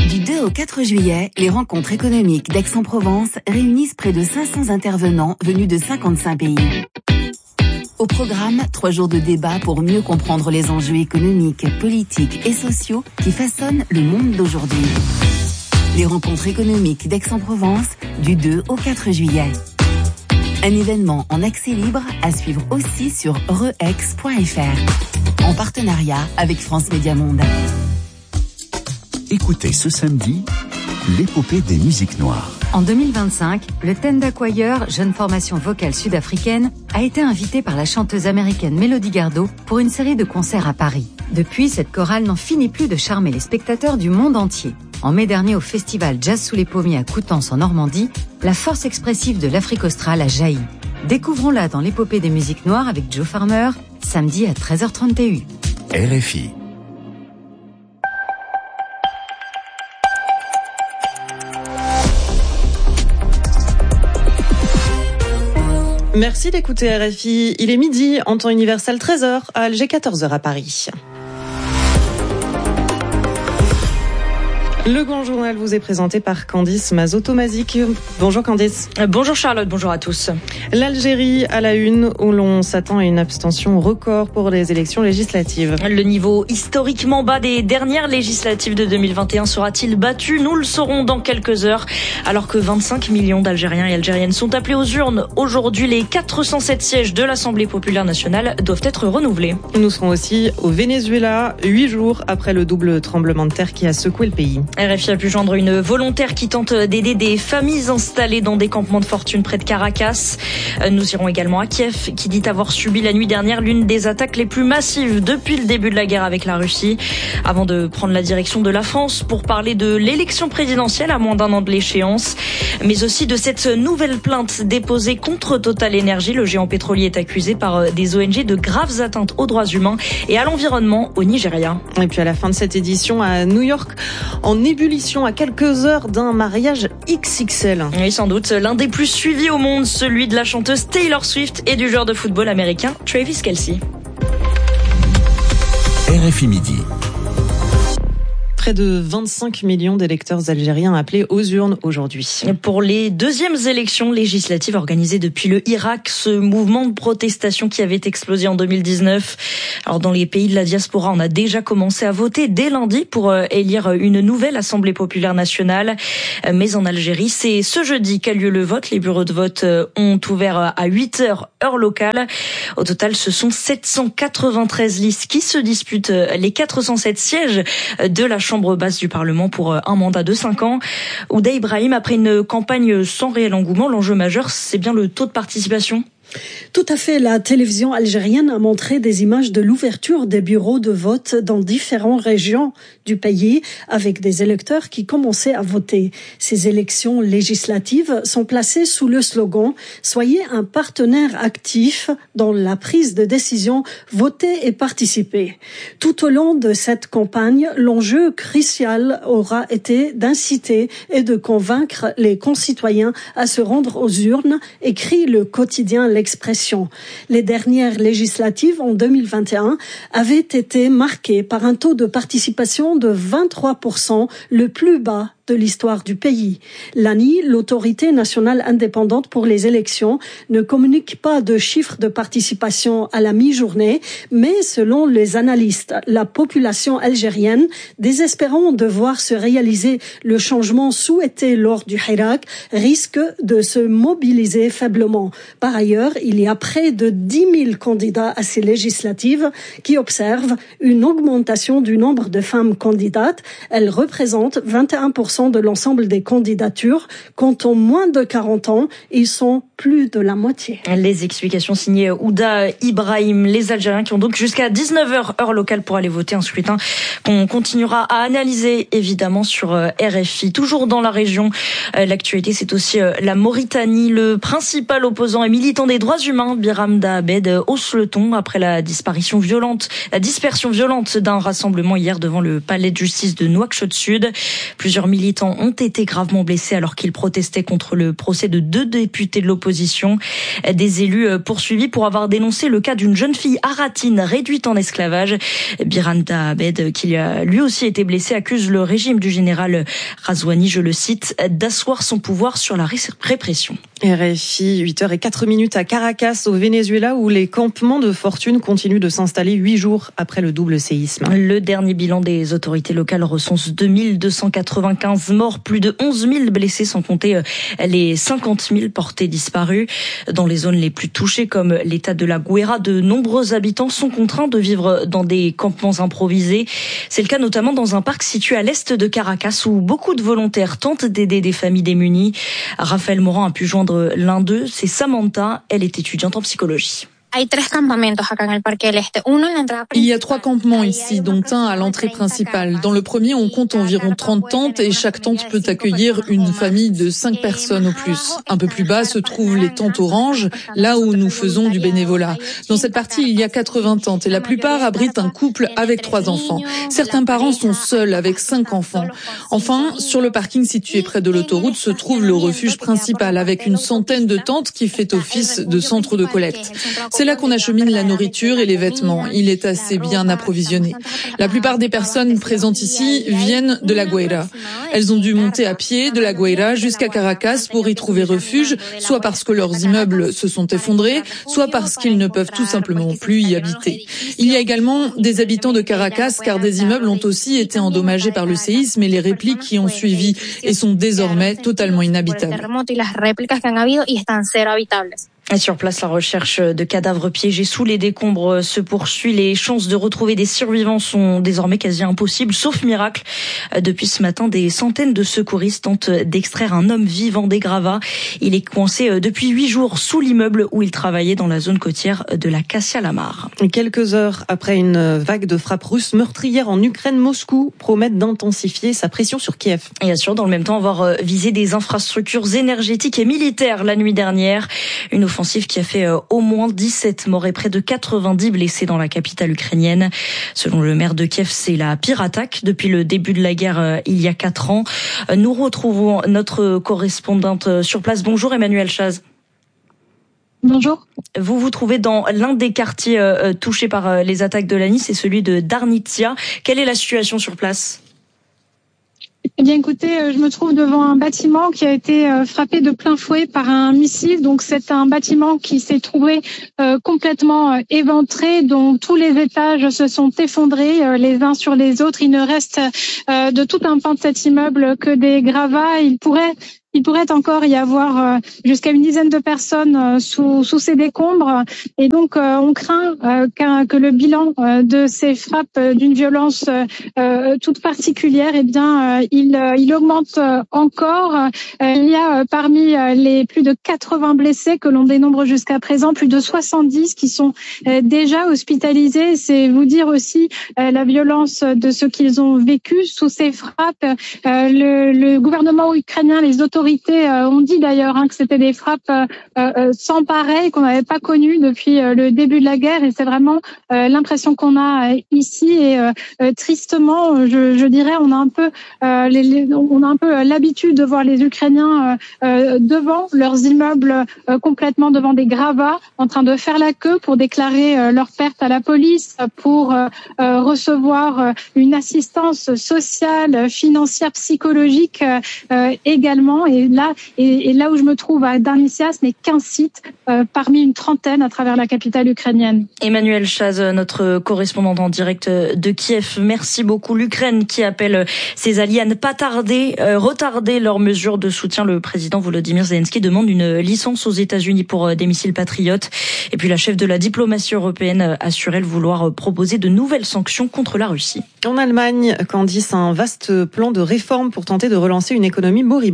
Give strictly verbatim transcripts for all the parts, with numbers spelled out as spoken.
Du deux au quatre juillet, les rencontres économiques d'Aix-en-Provence réunissent près de cinq cents intervenants venus de cinquante-cinq pays. Au programme, trois jours de débat pour mieux comprendre les enjeux économiques, politiques et sociaux qui façonnent le monde d'aujourd'hui. Les rencontres économiques d'Aix-en-Provence, du deux au quatre juillet. Un événement en accès libre à suivre aussi sur reex point f r, en partenariat avec France Média Monde. Écoutez ce samedi, l'épopée des musiques noires. En deux mille vingt-cinq, le Tenda Choir, jeune formation vocale sud-africaine, a été invité par la chanteuse américaine Melody Gardot pour une série de concerts à Paris. Depuis, cette chorale n'en finit plus de charmer les spectateurs du monde entier. En mai dernier, au festival Jazz sous les pommiers à Coutances en Normandie, la force expressive de l'Afrique australe a jailli. Découvrons-la dans l'épopée des musiques noires avec Joe Farmer, samedi à treize heures trente et une. R F I. Merci d'écouter R F I. Il est midi, en temps universel treize heures, à Alger quatorze heures à Paris. Le Grand Journal vous est présenté par Candice Mazoto-Mazik. Bonjour Candice. Bonjour Charlotte, bonjour à tous. L'Algérie à la une, où l'on s'attend à une abstention record pour les élections législatives. Le niveau historiquement bas des dernières législatives de deux mille vingt et un sera-t-il battu ? Nous le saurons dans quelques heures. Alors que vingt-cinq millions d'Algériens et Algériennes sont appelés aux urnes, aujourd'hui les quatre cent sept sièges de l'Assemblée populaire nationale doivent être renouvelés. Nous serons aussi au Venezuela, huit jours après le double tremblement de terre qui a secoué le pays. R F I a pu joindre une volontaire qui tente d'aider des familles installées dans des campements de fortune près de Caracas. Nous irons également à Kiev, qui dit avoir subi la nuit dernière l'une des attaques les plus massives depuis le début de la guerre avec la Russie. Avant de prendre la direction de la France pour parler de l'élection présidentielle à moins d'un an de l'échéance, mais aussi de cette nouvelle plainte déposée contre Total Energy. Le géant pétrolier est accusé par des O N G de graves atteintes aux droits humains et à l'environnement au Nigeria. Et puis à la fin de cette édition à New York, en ébullition à quelques heures d'un mariage X X L. Oui, sans doute. L'un des plus suivis au monde, celui de la chanteuse Taylor Swift et du joueur de football américain Travis Kelce. R F I Midi. Près de vingt-cinq millions d'électeurs algériens appelés aux urnes aujourd'hui. Pour les deuxièmes élections législatives organisées depuis le Irak, ce mouvement de protestation qui avait explosé en deux mille dix-neuf. Alors dans les pays de la diaspora, on a déjà commencé à voter dès lundi pour élire une nouvelle Assemblée populaire nationale. Mais en Algérie, c'est ce jeudi qu'a lieu le vote. Les bureaux de vote ont ouvert à huit heures, heure locale. Au total, ce sont sept cent quatre-vingt-treize listes qui se disputent les quatre cent sept sièges de la Chambre basse du Parlement pour un mandat de cinq ans. Ouda Ibrahim, après une campagne sans réel engouement, l'enjeu majeur, c'est bien le taux de participation. Tout à fait. La télévision algérienne a montré des images de l'ouverture des bureaux de vote dans différentes régions du pays avec des électeurs qui commençaient à voter. Ces élections législatives sont placées sous le slogan « Soyez un partenaire actif dans la prise de décision, votez et participez ». Tout au long de cette campagne, l'enjeu crucial aura été d'inciter et de convaincre les concitoyens à se rendre aux urnes, écrit le quotidien L'Expression. Les dernières législatives en deux mille vingt et un avaient été marquées par un taux de participation de vingt-trois pour cent, le plus bas de l'histoire du pays. L'A N I, l'autorité nationale indépendante pour les élections, ne communique pas de chiffres de participation à la mi-journée, mais selon les analystes, la population algérienne, désespérant de voir se réaliser le changement souhaité lors du Hirak, risque de se mobiliser faiblement. Par ailleurs, il y a près de dix mille candidats à ces législatives qui observent une augmentation du nombre de femmes candidates. Elles représentent vingt et un pour cent de l'ensemble des candidatures. Quant aux moins de quarante ans, ils sont plus de la moitié. Les explications signées Ouda Ibrahim. Les Algériens qui ont donc jusqu'à dix-neuf heures, heure locale, pour aller voter. Un scrutin qu'on continuera à analyser évidemment sur R F I. Toujours dans la région, l'actualité, c'est aussi la Mauritanie. Le principal opposant et militant des droits humains, Biram Dahabed, hausse le ton après la disparition violente, la dispersion violente d'un rassemblement hier devant le palais de justice de Nouakchott Sud. Plusieurs milliers militants ont été gravement blessés alors qu'ils protestaient contre le procès de deux députés de l'opposition. Des élus poursuivis pour avoir dénoncé le cas d'une jeune fille haratine réduite en esclavage. Biranta Abed, qui a lui aussi été blessé, accuse le régime du général Razouani, je le cite, d'asseoir son pouvoir sur la répression. R F I, huit heures zéro quatre minutes à Caracas, au Venezuela, où les campements de fortune continuent de s'installer huit jours après le double séisme. Le dernier bilan des autorités locales recense deux mille deux cent quatre-vingt-quinze morts, plus de onze mille blessés, sans compter les cinquante mille portés disparus. Dans les zones les plus touchées, comme l'état de la Guaira, de nombreux habitants sont contraints de vivre dans des campements improvisés. C'est le cas notamment dans un parc situé à l'est de Caracas, où beaucoup de volontaires tentent d'aider des familles démunies. Raphaël Morin a pu joindre l'un d'eux, c'est Samantha, elle est étudiante en psychologie. Il y a trois campements ici, dont un à l'entrée principale. Dans le premier, on compte environ trente tentes et chaque tente peut accueillir une famille de cinq personnes au plus. Un peu plus bas se trouvent les tentes oranges, là où nous faisons du bénévolat. Dans cette partie, il y a quatre-vingts tentes et la plupart abritent un couple avec trois enfants. Certains parents sont seuls avec cinq enfants. Enfin, sur le parking situé près de l'autoroute se trouve le refuge principal avec une centaine de tentes qui fait office de centre de collecte. C'est là qu'on achemine la nourriture et les vêtements. Il est assez bien approvisionné. La plupart des personnes présentes ici viennent de la Guaira. Elles ont dû monter à pied de la Guaira jusqu'à Caracas pour y trouver refuge, soit parce que leurs immeubles se sont effondrés, soit parce qu'ils ne peuvent tout simplement plus y habiter. Il y a également des habitants de Caracas, car des immeubles ont aussi été endommagés par le séisme et les répliques qui ont suivi et sont désormais totalement inhabitables. Et sur place, la recherche de cadavres piégés sous les décombres se poursuit. Les chances de retrouver des survivants sont désormais quasi impossibles, sauf miracle. Depuis ce matin, des centaines de secouristes tentent d'extraire un homme vivant des gravats. Il est coincé depuis huit jours sous l'immeuble où il travaillait dans la zone côtière de la Kassia-la-Mar. Quelques heures après une vague de frappes russes meurtrières en Ukraine, Moscou promet d'intensifier sa pression sur Kiev. Et assure dans le même temps avoir visé des infrastructures énergétiques et militaires la nuit dernière. Une offensive qui a fait au moins dix-sept morts et près de quatre-vingt-dix blessés dans la capitale ukrainienne. Selon le maire de Kiev, c'est la pire attaque depuis le début de la guerre il y a quatre ans. Nous retrouvons notre correspondante sur place. Bonjour Emmanuel Chaz. Bonjour. Vous vous trouvez dans l'un des quartiers touchés par les attaques de la nuit, c'est celui de Darnitsia. Quelle est la situation sur place ? Eh bien, écoutez, je me trouve devant un bâtiment qui a été frappé de plein fouet par un missile. Donc, c'est un bâtiment qui s'est trouvé euh, complètement éventré, dont tous les étages se sont effondrés euh, les uns sur les autres. Il ne reste euh, de tout un pan de cet immeuble que des gravats. Il pourrait... Il pourrait encore y avoir jusqu'à une dizaine de personnes sous, sous ces décombres. Et donc, on craint que le bilan de ces frappes d'une violence toute particulière, eh bien, il, il augmente encore. Il y a parmi les plus de quatre-vingts blessés que l'on dénombre jusqu'à présent, plus de soixante-dix qui sont déjà hospitalisés. C'est vous dire aussi la violence de ce qu'ils ont vécu sous ces frappes. Le, le gouvernement ukrainien, les autorités ont dit d'ailleurs hein, que c'était des frappes euh, sans pareil qu'on n'avait pas connues depuis euh, le début de la guerre, et c'est vraiment euh, l'impression qu'on a euh, ici. Et euh, euh, tristement, je, je dirais, on a un peu, euh, les, les, on a un peu l'habitude de voir les Ukrainiens euh, euh, devant leurs immeubles, euh, complètement devant des gravats, en train de faire la queue pour déclarer euh, leur perte à la police, pour euh, euh, recevoir euh, une assistance sociale, financière, psychologique euh, également. Et Et là, et, et là où je me trouve à Darnitsia, ce n'est qu'un site euh, parmi une trentaine à travers la capitale ukrainienne. Emmanuel Chaz, notre correspondante en direct de Kiev. Merci beaucoup. L'Ukraine qui appelle ses alliés à ne pas tarder, euh, retarder leurs mesures de soutien. Le président Volodymyr Zelensky demande une licence aux États-Unis pour des missiles patriotes. Et puis la chef de la diplomatie européenne assure elle vouloir proposer de nouvelles sanctions contre la Russie. En Allemagne, Candice, un vaste plan de réforme pour tenter de relancer une économie moribonde.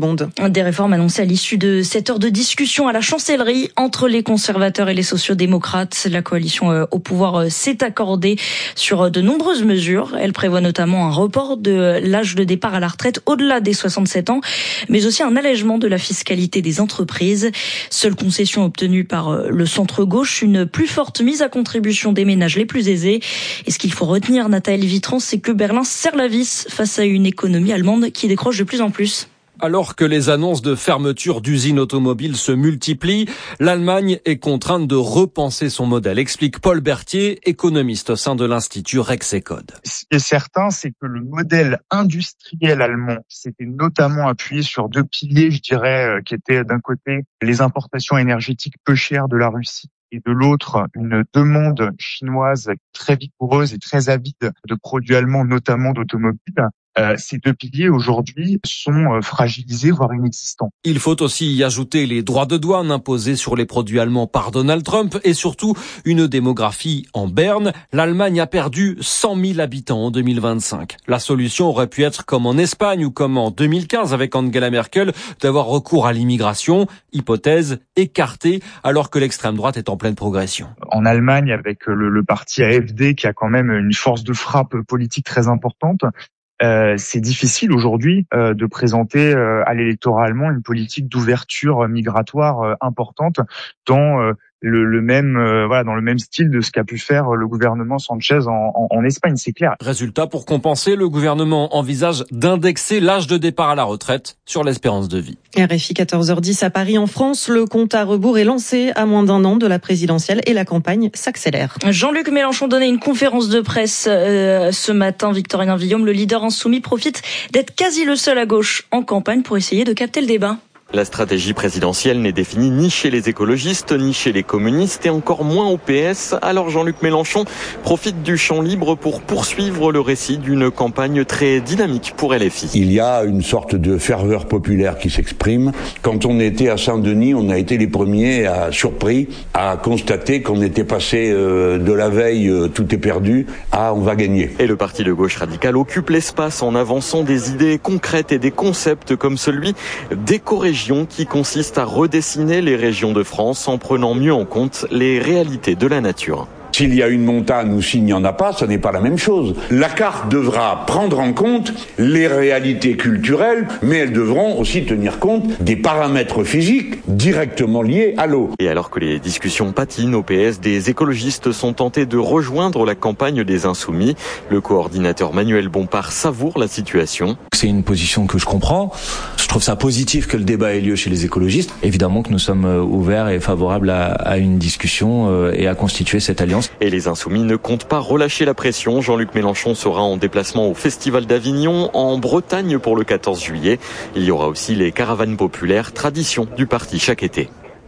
Des réformes annoncées à l'issue de cette heure de discussion à la chancellerie entre les conservateurs et les sociaux-démocrates. La coalition au pouvoir s'est accordée sur de nombreuses mesures. Elle prévoit notamment un report de l'âge de départ à la retraite au-delà des soixante-sept ans, mais aussi un allègement de la fiscalité des entreprises. Seule concession obtenue par le centre-gauche, une plus forte mise à contribution des ménages les plus aisés. Et ce qu'il faut retenir, Nathalie Vitran, c'est que Berlin serre la vis face à une économie allemande qui décroche de plus en plus. Alors que les annonces de fermeture d'usines automobiles se multiplient, l'Allemagne est contrainte de repenser son modèle, explique Paul Berthier, économiste au sein de l'Institut Rexecode. Ce qui est certain, c'est que le modèle industriel allemand s'était notamment appuyé sur deux piliers, je dirais, qui étaient d'un côté les importations énergétiques peu chères de la Russie, et de l'autre, une demande chinoise très vigoureuse et très avide de produits allemands, notamment d'automobiles. Euh, ces deux piliers, aujourd'hui, sont euh, fragilisés, voire inexistants. Il faut aussi y ajouter les droits de douane imposés sur les produits allemands par Donald Trump et surtout une démographie en berne. L'Allemagne a perdu cent mille habitants en deux mille vingt-cinq. La solution aurait pu être comme en Espagne ou comme en deux mille quinze avec Angela Merkel, d'avoir recours à l'immigration, hypothèse écartée alors que l'extrême droite est en pleine progression. En Allemagne, avec le, le parti A F D qui a quand même une force de frappe politique très importante, Euh, c'est difficile aujourd'hui euh, de présenter euh, à l'électorat allemand une politique d'ouverture migratoire euh, importante dans euh, le, le même euh, voilà dans le même style de ce qu'a pu faire le gouvernement Sanchez en, en, en Espagne, c'est clair. Résultat, pour compenser, le gouvernement envisage d'indexer l'âge de départ à la retraite sur l'espérance de vie. R F I quatorze heures dix à Paris en France, le compte à rebours est lancé à moins d'un an de la présidentielle et la campagne s'accélère. Jean-Luc Mélenchon donnait une conférence de presse euh, ce matin. Victorien Villaume, le leader insoumis, profite d'être quasi le seul à gauche en campagne pour essayer de capter le débat. La stratégie présidentielle n'est définie ni chez les écologistes, ni chez les communistes et encore moins au P S. Alors Jean-Luc Mélenchon profite du champ libre pour poursuivre le récit d'une campagne très dynamique pour L F I. Il y a une sorte de ferveur populaire qui s'exprime. Quand on était à Saint-Denis, on a été les premiers à, surpris à constater qu'on était passé euh, de la veille euh, tout est perdu à on va gagner. Et le parti de gauche radicale occupe l'espace en avançant des idées concrètes et des concepts comme celui d'éco-région qui consiste à redessiner les régions de France en prenant mieux en compte les réalités de la nature. S'il y a une montagne ou s'il n'y en a pas, ce n'est pas la même chose. La carte devra prendre en compte les réalités culturelles, mais elles devront aussi tenir compte des paramètres physiques directement liés à l'eau. Et alors que les discussions patinent au P S, des écologistes sont tentés de rejoindre la campagne des Insoumis. Le coordinateur Manuel Bompard savoure la situation. C'est une position que je comprends. Je trouve ça positif que le débat ait lieu chez les écologistes. Évidemment que nous sommes ouverts et favorables à, à une discussion et à constituer cette alliance. Et les Insoumis ne comptent pas relâcher la pression. Jean-Luc Mélenchon sera en déplacement au Festival d'Avignon, en Bretagne pour le quatorze juillet. Il y aura aussi les caravanes populaires, tradition du parti chaque été.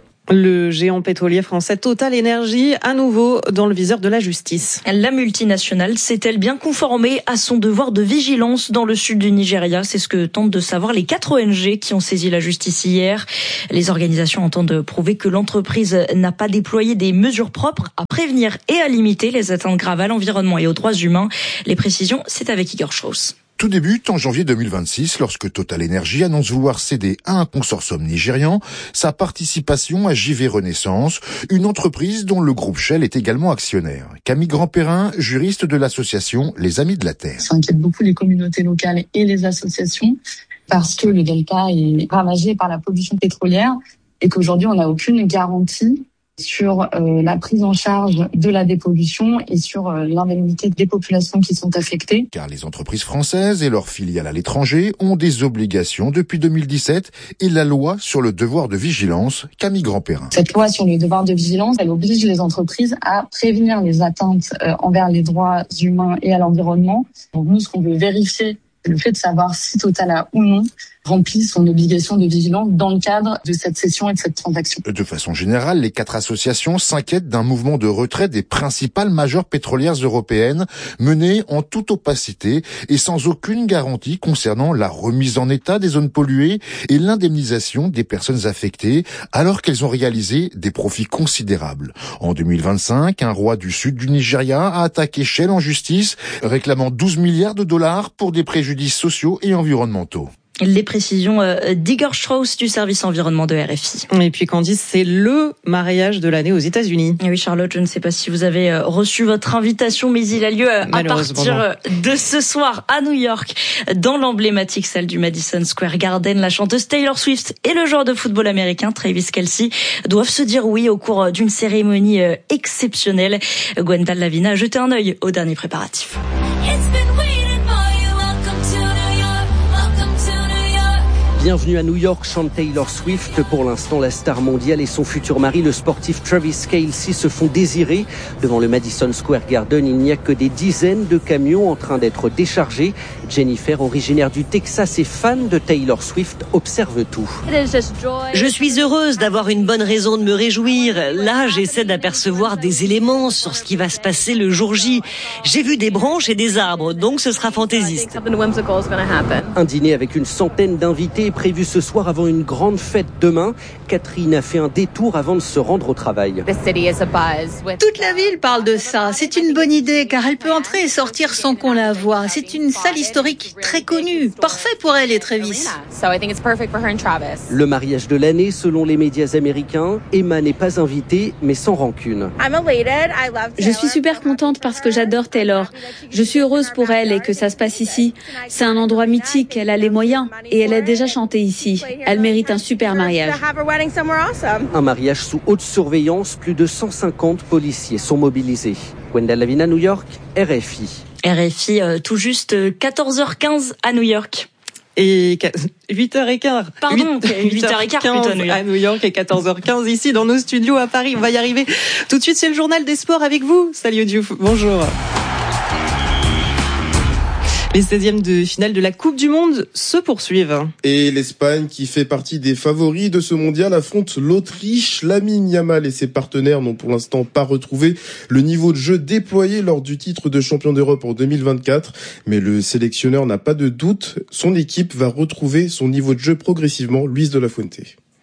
Le géant pétrolier français Total Energy, à nouveau dans le viseur de la justice. La multinationale s'est-elle bien conformée à son devoir de vigilance dans le sud du Nigeria? C'est ce que tentent de savoir les quatre O N G qui ont saisi la justice hier. Les organisations entendent prouver que l'entreprise n'a pas déployé des mesures propres à prévenir et à limiter les atteintes graves à l'environnement et aux droits humains. Les précisions, c'est avec Igor Strauss. Tout débute en janvier deux mille vingt-six lorsque Total Energy annonce vouloir céder à un consortium nigérian sa participation à J V Renaissance, une entreprise dont le groupe Shell est également actionnaire. Camille Grandperrin, juriste de l'association Les Amis de la Terre. Ça inquiète beaucoup les communautés locales et les associations parce que le delta est ravagé par la pollution pétrolière et qu'aujourd'hui on n'a aucune garantie sur euh, la prise en charge de la dépollution et sur euh, l'indemnité des populations qui sont affectées. Car les entreprises françaises et leurs filiales à l'étranger ont des obligations depuis deux mille dix-sept et la loi sur le devoir de vigilance, Camille Grandperrin. Cette loi sur le devoir de vigilance, elle oblige les entreprises à prévenir les atteintes euh, envers les droits humains et à l'environnement. Donc nous, ce qu'on veut vérifier, c'est le fait de savoir si Total a ou non remplit son obligation de vigilance dans le cadre de cette cession et de cette transaction. De façon générale, les quatre associations s'inquiètent d'un mouvement de retrait des principales majeures pétrolières européennes mené en toute opacité et sans aucune garantie concernant la remise en état des zones polluées et l'indemnisation des personnes affectées alors qu'elles ont réalisé des profits considérables. En deux mille vingt-cinq, un roi du sud du Nigeria a attaqué Shell en justice, réclamant douze milliards de dollars pour des préjudices sociaux et environnementaux. Les précisions euh, d'Igor Strauss du service environnement de R F I. Et puis Candice, c'est le mariage de l'année aux États-Unis. Et oui, Charlotte, je ne sais pas si vous avez euh, reçu votre invitation, mais il a lieu euh, à partir euh, de ce soir à New York, dans l'emblématique salle du Madison Square Garden. La chanteuse Taylor Swift et le joueur de football américain Travis Kelce doivent se dire oui au cours d'une cérémonie euh, exceptionnelle. Gwendal Lavina a jeté un œil aux derniers préparatifs. Bienvenue à New York, chante Taylor Swift. Pour l'instant, la star mondiale et son futur mari, le sportif Travis Kelce, se font désirer. Devant le Madison Square Garden, il n'y a que des dizaines de camions en train d'être déchargés. Jennifer, originaire du Texas et fan de Taylor Swift, observe tout. Je suis heureuse d'avoir une bonne raison de me réjouir. Là, j'essaie d'apercevoir des éléments sur ce qui va se passer le jour J. J'ai vu des branches et des arbres, donc ce sera fantaisiste. Un dîner avec une centaine d'invités prévu ce soir avant une grande fête demain. Catherine a fait un détour avant de se rendre au travail. Toute la ville parle de ça. C'est une bonne idée car elle peut entrer et sortir sans qu'on la voie. C'est une salle historique très connue. Parfait pour elle et Travis. Le mariage de l'année selon les médias américains. Emma n'est pas invitée mais sans rancune. Je suis super contente parce que j'adore Taylor. Je suis heureuse pour elle et que ça se passe ici. C'est un endroit mythique, elle a les moyens et elle a déjà chanté ici. Elle mérite un super mariage. Un mariage sous haute surveillance, plus de cent cinquante policiers sont mobilisés. Gwendal Lavina, New York, R F I. R F I, euh, tout juste quatorze heures quinze à New York. Et huit heures quinze. Pardon, huit heures quinze plutôt à New York. À New York et quatorze heures quinze ici dans nos studios à Paris. On va y arriver. Tout de suite, c'est le journal des sports avec vous. Salut Diouf, bonjour. Les seizièmes de finale de la Coupe du Monde se poursuivent. Et l'Espagne, qui fait partie des favoris de ce mondial, affronte l'Autriche. Lamine Yamal et ses partenaires n'ont pour l'instant pas retrouvé le niveau de jeu déployé lors du titre de champion d'Europe en deux mille vingt-quatre. Mais le sélectionneur n'a pas de doute, son équipe va retrouver son niveau de jeu progressivement. Luis de la Fuente.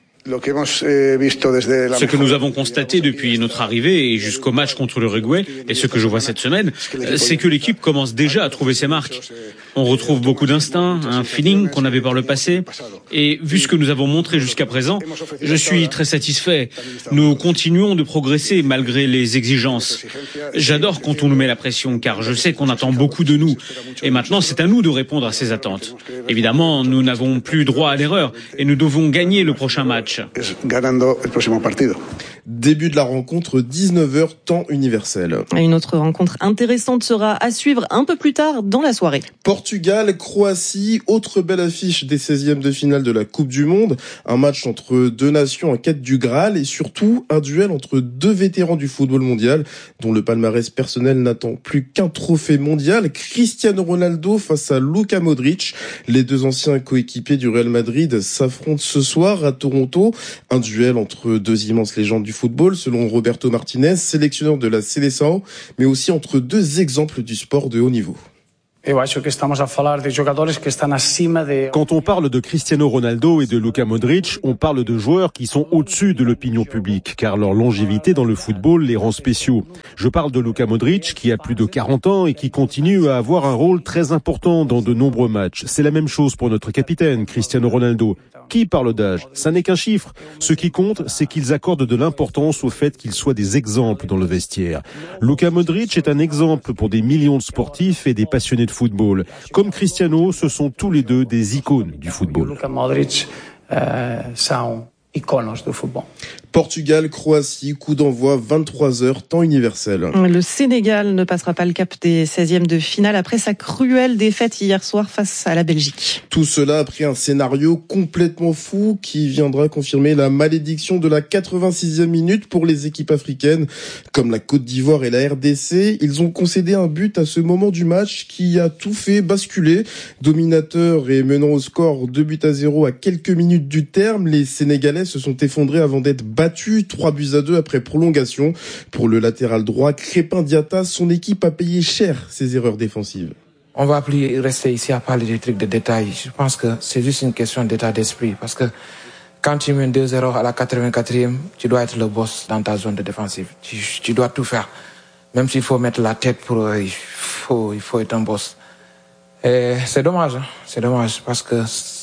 Ce que nous avons constaté depuis notre arrivée et jusqu'au match contre l'Uruguay, et ce que je vois cette semaine, c'est que l'équipe commence déjà à trouver ses marques. On retrouve beaucoup d'instinct, un feeling qu'on avait par le passé. Et vu ce que nous avons montré jusqu'à présent, je suis très satisfait. Nous continuons de progresser malgré les exigences. J'adore quand on nous met la pression, car je sais qu'on attend beaucoup de nous. Et maintenant, c'est à nous de répondre à ces attentes. Évidemment, nous n'avons plus droit à l'erreur et nous devons gagner le prochain match. Début de la rencontre, dix-neuf heures, temps universel. Une autre rencontre intéressante sera à suivre un peu plus tard dans la soirée. Portugal, Croatie, autre belle affiche des seizièmes de finale de la Coupe du Monde. Un match entre deux nations en quête du Graal et surtout un duel entre deux vétérans du football mondial dont le palmarès personnel n'attend plus qu'un trophée mondial. Cristiano Ronaldo face à Luka Modric. Les deux anciens coéquipiers du Real Madrid s'affrontent ce soir à Toronto. Un duel entre deux immenses légendes du football, selon Roberto Martinez, sélectionneur de la Seleção, mais aussi entre deux exemples du sport de haut niveau. Quand on parle de Cristiano Ronaldo et de Luka Modric, on parle de joueurs qui sont au-dessus de l'opinion publique, car leur longévité dans le football les rend spéciaux. Je parle de Luka Modric, qui a plus de quarante ans et qui continue à avoir un rôle très important dans de nombreux matchs. C'est la même chose pour notre capitaine, Cristiano Ronaldo. Qui parle d'âge? Ça n'est qu'un chiffre. Ce qui compte, c'est qu'ils accordent de l'importance au fait qu'ils soient des exemples dans le vestiaire. Luka Modric est un exemple pour des millions de sportifs et des passionnés de football. Comme Cristiano, ce sont tous les deux des icônes du football. Luka Modric, euh, são iconos do football. Portugal, Croatie, coup d'envoi vingt-trois heures, temps universel. Le Sénégal ne passera pas le cap des seizièmes de finale après sa cruelle défaite hier soir face à la Belgique. Tout cela après un scénario complètement fou qui viendra confirmer la malédiction de la quatre-vingt-sixième minute pour les équipes africaines. Comme la Côte d'Ivoire et la R D C, ils ont concédé un but à ce moment du match qui a tout fait basculer. Dominateur et menant au score deux buts à zéro à quelques minutes du terme, les Sénégalais se sont effondrés avant d'être battu trois buts à deux après prolongation. Pour le latéral droit, Crépin Diatta, son équipe a payé cher ses erreurs défensives. On va plus rester ici à parler des trucs de détails. Je pense que c'est juste une question d'état d'esprit. Parce que quand tu mènes deux zéro à la quatre-vingt-quatrième, tu dois être le boss dans ta zone de défensive. Tu, tu dois tout faire. Même s'il faut mettre la tête pour... Euh, il, faut, il faut être un boss. Et c'est dommage. Hein. C'est dommage parce que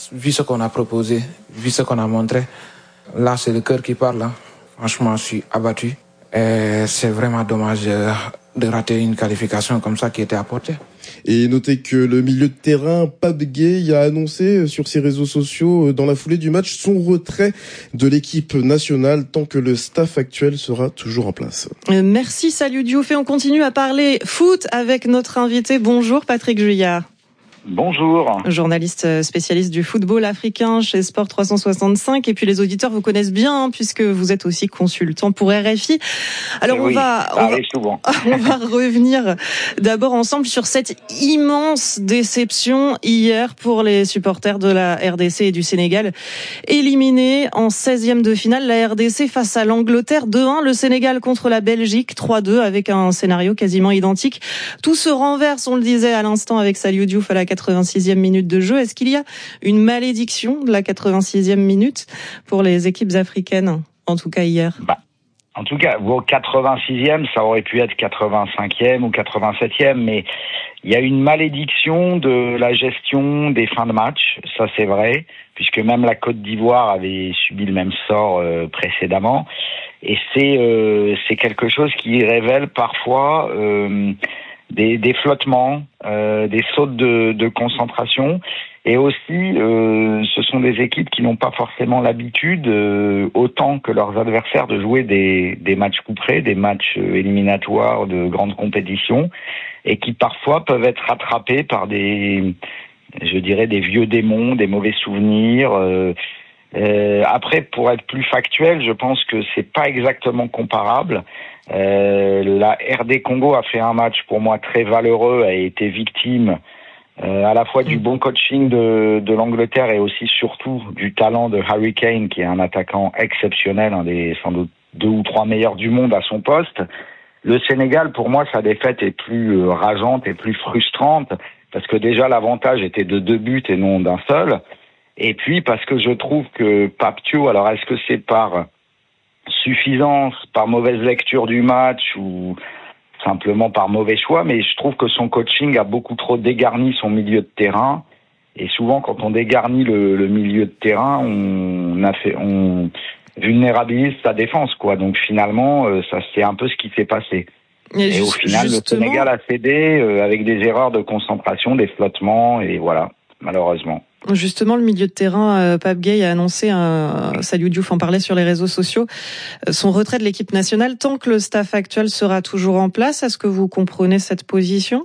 vu ce qu'on a proposé, vu ce qu'on a montré, là c'est le cœur qui parle. Hein. Franchement, je suis abattu. Et c'est vraiment dommage de rater une qualification comme ça qui était apportée. Et notez que le milieu de terrain, Pape Gueye, a annoncé sur ses réseaux sociaux, dans la foulée du match, son retrait de l'équipe nationale tant que le staff actuel sera toujours en place. Euh, merci Saliou Diouf, et on continue à parler foot avec notre invité. Bonjour Patrick Juillard. Bonjour. Journaliste spécialiste du football africain chez Sport trois cent soixante-cinq. Et puis les auditeurs vous connaissent bien, hein, puisque vous êtes aussi consultant pour R F I. Alors, oui, on va, ça on arrive va, souvent. on va revenir d'abord ensemble sur cette immense déception hier pour les supporters de la R D C et du Sénégal. Éliminés en seizième de finale, la R D C face à l'Angleterre deux un, le Sénégal contre la Belgique trois deux, avec un scénario quasiment identique. Tout se renverse, on le disait à l'instant avec Saliou Diouf à la quatre-vingt-sixième minute de jeu. Est-ce qu'il y a une malédiction de la quatre-vingt-sixième minute pour les équipes africaines, en tout cas hier? Bah, en tout cas, vos quatre-vingt-sixième, ça aurait pu être quatre-vingt-cinquième ou quatre-vingt-septième, mais il y a une malédiction de la gestion des fins de match, ça c'est vrai, puisque même la Côte d'Ivoire avait subi le même sort euh, précédemment, et c'est euh, c'est quelque chose qui révèle parfois euh, Des, des flottements, euh, des sautes de, de concentration, et aussi euh, ce sont des équipes qui n'ont pas forcément l'habitude, euh, autant que leurs adversaires, de jouer des, des matchs couperés, des matchs éliminatoires de grandes compétitions, et qui parfois peuvent être rattrapés par des, je dirais, des vieux démons, des mauvais souvenirs. Euh, euh, après, pour être plus factuel, je pense que c'est pas exactement comparable. Euh, la R D Congo a fait un match pour moi très valeureux, a été victime euh, à la fois du bon coaching de, de l'Angleterre et aussi surtout du talent de Harry Kane, qui est un attaquant exceptionnel, un des sans doute deux ou trois meilleurs du monde à son poste. Le Sénégal, pour moi, sa défaite est plus euh, rageante et plus frustrante, parce que déjà l'avantage était de deux buts et non d'un seul, et puis parce que je trouve que Pape Thiaw, alors est-ce que c'est par suffisance, par mauvaise lecture du match ou simplement par mauvais choix, mais je trouve que son coaching a beaucoup trop dégarni son milieu de terrain, et souvent quand on dégarnit le, le milieu de terrain, on a fait, on vulnérabilise sa défense, quoi. Donc finalement, ça c'est un peu ce qui s'est passé. Et, et juste, au final, justement... le Sénégal a cédé euh, avec des erreurs de concentration, des flottements, et voilà, malheureusement. Justement, le milieu de terrain, euh, Pape Gueye a annoncé, un, Saliou Diouf en parlait sur les réseaux sociaux, euh, son retrait de l'équipe nationale tant que le staff actuel sera toujours en place. Est-ce que vous comprenez cette position?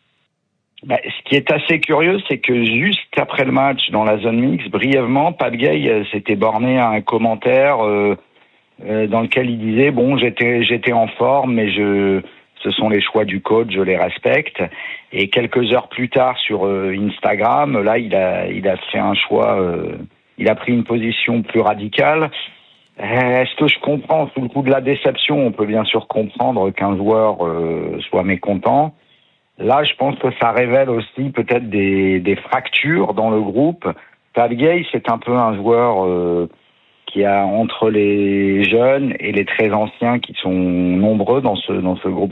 Bah, ce qui est assez curieux, c'est que juste après le match, dans la zone mixte, brièvement, Pape Gueye euh, s'était borné à un commentaire euh, euh, dans lequel il disait « Bon, j'étais j'étais en forme, mais je... ce sont les choix du coach, je les respecte. » Et quelques heures plus tard sur euh, Instagram, là, il a, il a fait un choix, euh, il a pris une position plus radicale. Euh, est-ce que je comprends, sous le coup de la déception, on peut bien sûr comprendre qu'un joueur euh, soit mécontent. Là, je pense que ça révèle aussi peut-être des, des fractures dans le groupe. Pape Gueye, c'est un peu un joueur euh, qui a entre les jeunes et les très anciens qui sont nombreux dans ce dans ce groupe